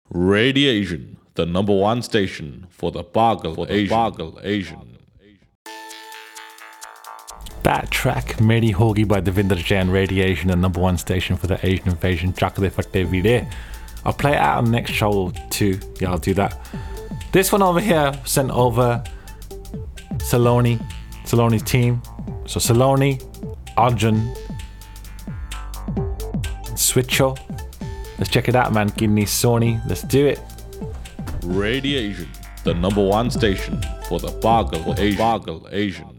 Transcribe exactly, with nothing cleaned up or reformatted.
Radiation, the number one station for the Boggle for the Asian. Boggle Asian. That track, Meri Hogi by Devinder Jain, Radiation, the number one station for the Asian invasion. Chakde Fatte Vide. I'll play it out on next show too. Yeah, I'll do that. This one over here sent over Saloni, Saloni's team. So Saloni, Arjun, Switcho. Let's check it out, man. Kidney Sony. Let's do it. Radiation, the number one station for the Boggle Asian. Boggle Asian.